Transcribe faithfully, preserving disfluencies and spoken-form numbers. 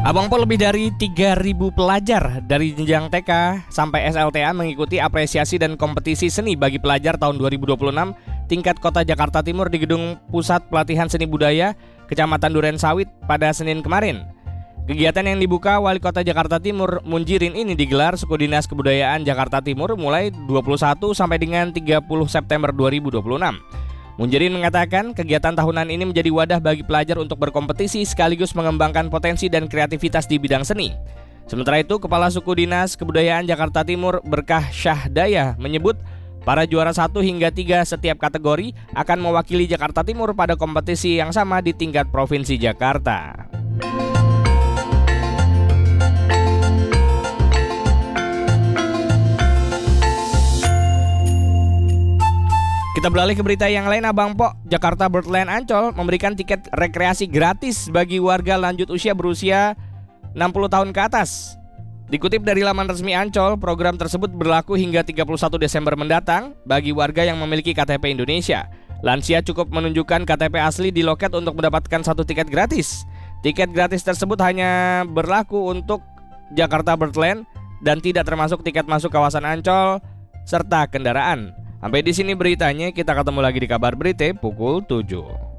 Abang Po, lebih dari tiga ribu pelajar dari jenjang T K sampai S L T A mengikuti apresiasi dan kompetisi seni bagi pelajar tahun dua ribu dua puluh enam tingkat Kota Jakarta Timur di Gedung Pusat Pelatihan Seni Budaya Kecamatan Durensawit pada Senin kemarin. Kegiatan yang dibuka Wali Kota Jakarta Timur Munjirin ini digelar Suku Dinas Kebudayaan Jakarta Timur mulai dua puluh satu sampai dengan tiga puluh September dua ribu dua puluh enam. Munjirin mengatakan kegiatan tahunan ini menjadi wadah bagi pelajar untuk berkompetisi sekaligus mengembangkan potensi dan kreativitas di bidang seni. Sementara itu, Kepala Suku Dinas Kebudayaan Jakarta Timur Berkah Syahdaya menyebut para juara satu hingga tiga setiap kategori akan mewakili Jakarta Timur pada kompetisi yang sama di tingkat Provinsi Jakarta. Kita beralih ke berita yang lain, Abang Po. Jakarta Birdland Ancol memberikan tiket rekreasi gratis bagi warga lanjut usia berusia enam puluh tahun ke atas. Dikutip dari laman resmi Ancol, program tersebut berlaku hingga tiga puluh satu Desember mendatang bagi warga yang memiliki K T P Indonesia. Lansia cukup menunjukkan K T P asli di loket untuk mendapatkan satu tiket gratis. Tiket gratis tersebut hanya berlaku untuk Jakarta Birdland dan tidak termasuk tiket masuk kawasan Ancol serta kendaraan. Sampai di sini beritanya, kita ketemu lagi di Kabar Berita pukul tujuh.